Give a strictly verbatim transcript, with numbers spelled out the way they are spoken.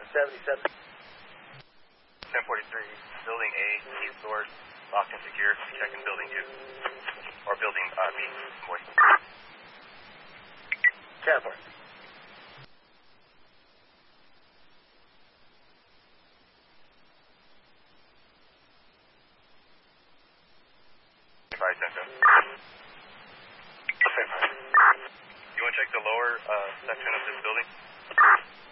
seventy-seven. ten forty-three, building A, key source, locked and secure. Check in building two. Or building uh, B, boy. ten four. Five, ten, seven. You want to check the lower uh, section of this building?